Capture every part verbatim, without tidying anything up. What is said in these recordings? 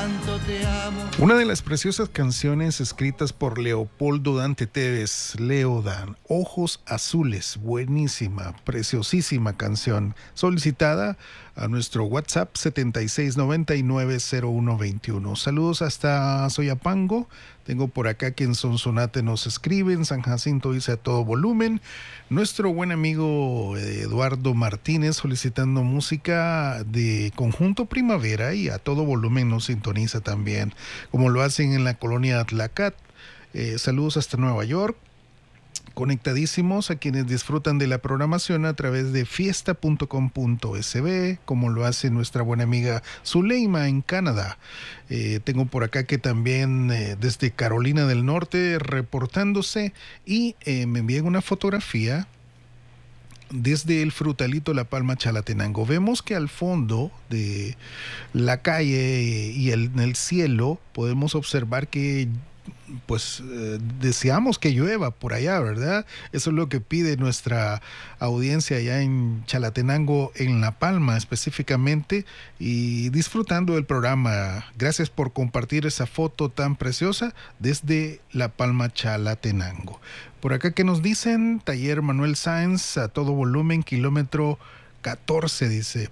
cuánto te amo. Una de las preciosas canciones escritas por Leopoldo Dante Tevez, Leodan, Ojos Azules, buenísima, preciosísima canción, solicitada a nuestro WhatsApp setenta y seis noventa y nueve cero uno veintiuno. Saludos hasta Soyapango. Tengo por acá que en Sonsonate nos escriben. San Jacinto dice a todo volumen. Nuestro buen amigo Eduardo Martínez solicitando música de Conjunto Primavera y a todo volumen nos sintoniza también, como lo hacen en la colonia Atlacat. Eh, saludos hasta Nueva York. Conectadísimos a quienes disfrutan de la programación a través de fiesta punto com punto es be, como lo hace nuestra buena amiga Zuleima en Canadá. Eh, tengo por acá que también eh, desde Carolina del Norte reportándose y eh, me envían una fotografía desde el Frutalito La Palma Chalatenango. Vemos que al fondo de la calle y el, en el cielo podemos observar que pues eh, deseamos que llueva por allá, ¿verdad? Eso es lo que pide nuestra audiencia allá en Chalatenango, en La Palma específicamente, y disfrutando del programa. Gracias por compartir esa foto tan preciosa desde La Palma Chalatenango. Por acá que nos dicen, Taller Manuel Sáenz a todo volumen, kilómetro catorce, dice,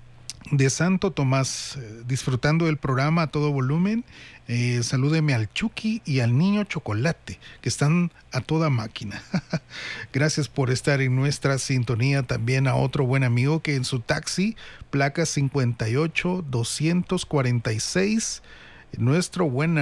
de Santo Tomás, eh, disfrutando del programa a todo volumen. Eh, salúdeme al Chucky y al niño Chocolate, que están a toda máquina. Gracias por estar en nuestra sintonía. También a otro buen amigo que en su taxi, placa cincuenta y ocho doscientos cuarenta y seis, nuestro buen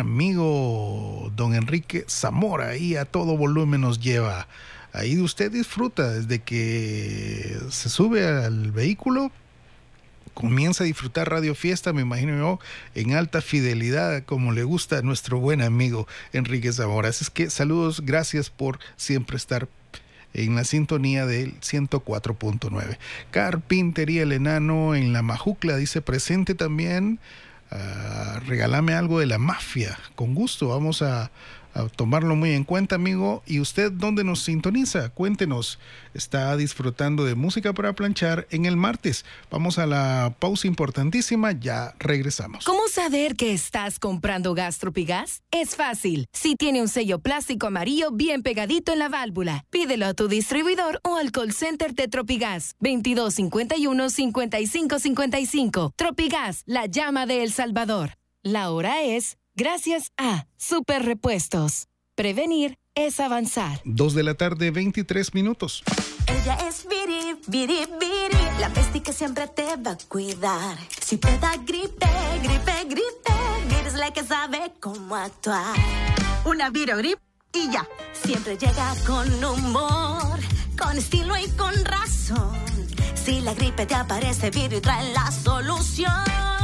amigo don Enrique Zamora, ahí a todo volumen nos lleva. Ahí usted disfruta desde que se sube al vehículo, comienza a disfrutar Radio Fiesta, me imagino yo, en alta fidelidad, como le gusta a nuestro buen amigo Enrique Zamora. Así es que saludos, gracias por siempre estar en la sintonía del ciento cuatro punto nueve. Carpintería El Enano en La Majucla dice presente también. Uh, regálame algo de La Mafia, con gusto, vamos a, a tomarlo muy en cuenta, amigo. ¿Y usted dónde nos sintoniza? Cuéntenos. Está disfrutando de música para planchar en el martes. Vamos a la pausa importantísima, ya regresamos. ¿Cómo saber que estás comprando gas Tropigas? Es fácil. Si tiene un sello plástico amarillo bien pegadito en la válvula, pídelo a tu distribuidor o al call center de Tropigas. veintidós cincuenta y uno cincuenta y cinco cincuenta y cinco. Tropigas, la llama de El Salvador. La hora es gracias a Super Repuestos. Prevenir es avanzar. Dos de la tarde, veintitrés minutos. Ella es Viri, Viri, Viri, la bestia que siempre te va a cuidar. Si te da gripe, gripe, gripe, Viri es la que sabe cómo actuar. Una Virogrip y ya. Siempre llega con humor, con estilo y con razón. Si la gripe te aparece, Viri trae la solución.